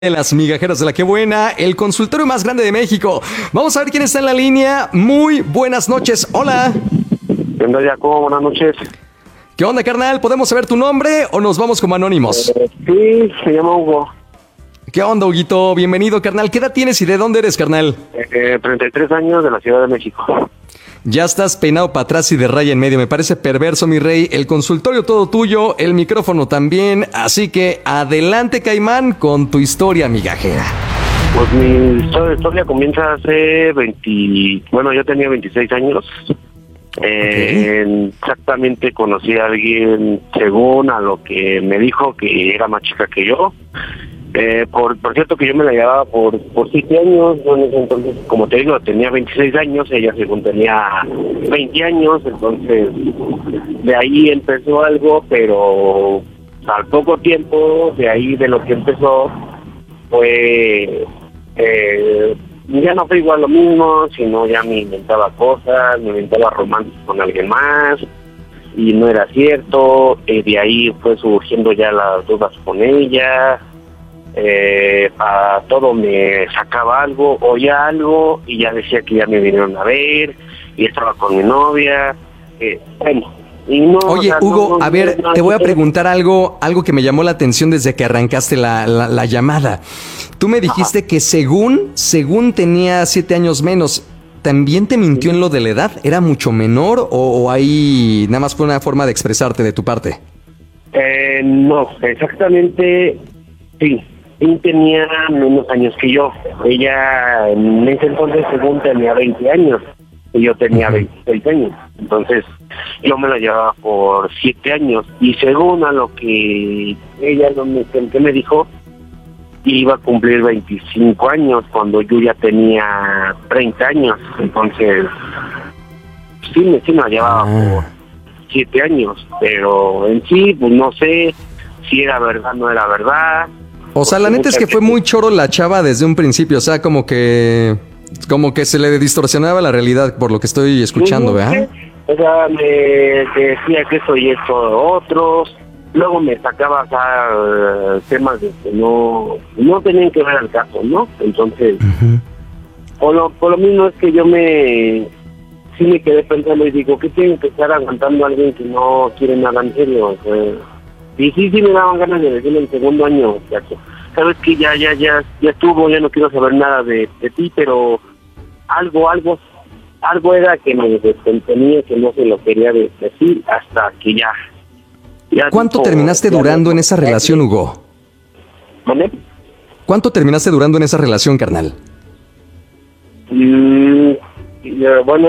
Las migajeras de la que buena, el consultorio más grande de México. Vamos a ver quién está en la línea. Muy buenas noches. Hola. ¿Qué onda, Jacobo? Buenas noches. ¿Qué onda, carnal? ¿Podemos saber tu nombre o nos vamos como anónimos? Sí, se llama Hugo. ¿Qué onda, Huguito? Bienvenido, carnal. ¿Qué edad tienes y de dónde eres, carnal? 33 años de la Ciudad de México. Ya estás peinado para atrás y de raya en medio. Me parece perverso, mi rey. El consultorio todo tuyo, el micrófono también. Así que adelante, Caimán, con tu historia migajera. Pues mi historia comienza hace Bueno, yo tenía 26 años. Exactamente conocí a alguien, según a lo que me dijo, que era más chica que yo. Por cierto que yo me la llevaba por 7 años. Bueno, entonces, como te digo, tenía 26 años, ella según tenía 20 años, entonces de ahí empezó algo, pero al poco tiempo de ahí de lo que empezó fue ya no fue igual lo mismo, sino ya me inventaba cosas, me inventaba romances con alguien más y no era cierto. De ahí fue surgiendo ya las dudas con ella. Para todo me sacaba algo, oía algo y ya decía que ya me vinieron a ver y estaba con mi novia. Bueno, y no. Oye, o sea, Hugo, no, a ver, no, te voy a preguntar algo que me llamó la atención desde que arrancaste la llamada. Tú me dijiste que según tenía 7 años menos. ¿También te mintió en lo de la edad? ¿Era mucho menor o ahí nada más fue una forma de expresarte de tu parte? No, exactamente, sí. Él tenía menos años que yo. Ella en ese entonces según tenía 20 años y yo tenía 26 años. Entonces yo me la llevaba por 7 años y según a lo que ella que me dijo, iba a cumplir 25 años cuando yo ya tenía 30 años. Entonces sí me la llevaba por 7 años, pero en sí pues no sé si era verdad o no era verdad. O sea, la neta es que fue muy choro la chava desde un principio, o sea, como que se le distorsionaba la realidad por lo que estoy escuchando, ¿verdad? O sea, me decía que esto y esto otro, luego me sacaba temas de que no tenían que ver al caso, ¿no? Entonces, por lo mismo es que yo sí me quedé pensando y digo, ¿qué tengo que estar aguantando a alguien que no quiere nada en serio? O sea, y sí me daban ganas de decirle el segundo año, muchacho, sabes que ya estuvo, ya no quiero saber nada de ti, pero algo era que me descontenía, que no se lo quería decir hasta que ya ¿Cuánto tipo, terminaste durando en esa relación, Hugo? ¿Vale? ¿Cuánto terminaste durando en esa relación, carnal? Bueno,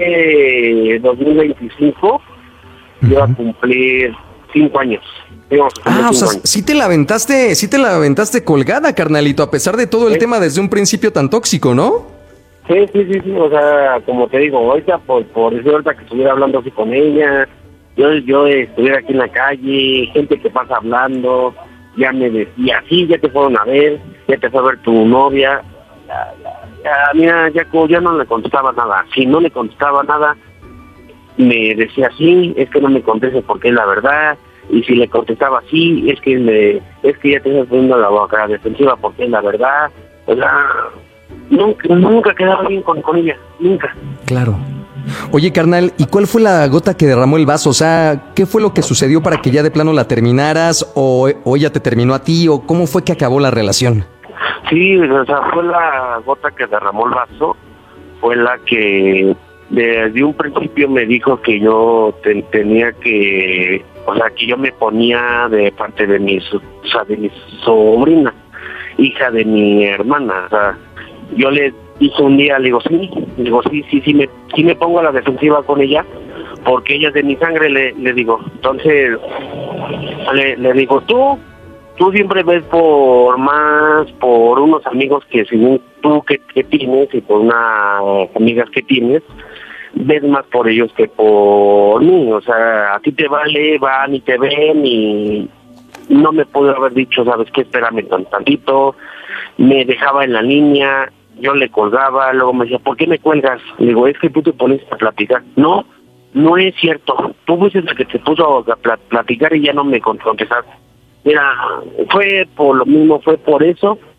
2025 iba a cumplir 5 años. O sea, sí te la aventaste colgada, carnalito, a pesar de todo el tema desde un principio tan tóxico, ¿no? Sí, o sea, como te digo, ahorita por decir ahorita que estuviera hablando así con ella, yo estuviera aquí en la calle, gente que pasa hablando, ya me decía, sí, ya te fueron a ver, ya te fue a ver tu novia, mira, ya no le contestaba nada. Si no le contestaba nada, me decía, sí, es que no me conteste porque es la verdad. Y si le contestaba sí, es que ya te estás poniendo la boca defensiva porque es la verdad. O sea, nunca quedaba bien con ella, nunca. Claro. Oye, carnal, ¿y cuál fue la gota que derramó el vaso? O sea, ¿qué fue lo que sucedió para que ya de plano la terminaras o ella te terminó a ti o cómo fue que acabó la relación? Sí, o sea, fue la gota que derramó el vaso, fue la que desde un principio me dijo que yo tenía que, o sea, que yo me ponía de parte de mi sobrina, hija de mi hermana. O sea, yo le dije un día, le digo, sí me pongo a la defensiva con ella, porque ella es de mi sangre, le digo. Entonces, le digo, tú siempre ves por unos amigos que según tú que tienes y por unas amigas que tienes, ves más por ellos que por mí. O sea, a ti te vale, van y te ven y no me pudo haber dicho, ¿sabes qué? Espérame tantito. Me dejaba en la línea, yo le colgaba, luego me decía, ¿por qué me cuelgas? Le digo, es que tú te pones a platicar. No es cierto. Tú fuiste la que te puso a platicar y ya no me contestaste. Mira, fue por lo mismo, fue por eso